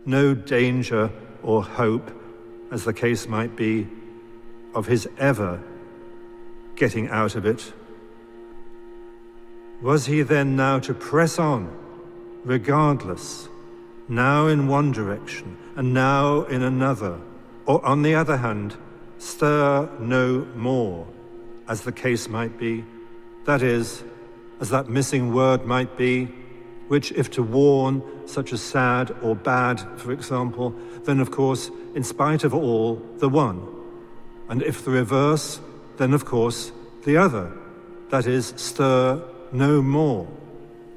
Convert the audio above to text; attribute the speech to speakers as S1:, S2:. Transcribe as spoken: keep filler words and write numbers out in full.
S1: no danger or hope, as the case might be, of his ever getting out of it? Was he then now to press on, regardless, now in one direction and now in another, or on the other hand, stir no more, as the case might be, that is, as that missing word might be, which, if to warn, such as sad or bad, for example, then of course, in spite of all, the one. And if the reverse, then of course, the other, that is, stir no more.